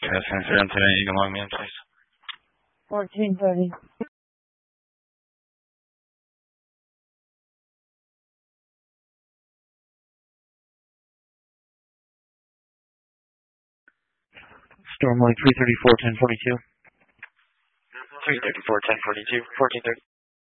Yes, answer Anthony. You can log me in, please. 1430. Stormlight 334, 1042. 334, 1042, 1430.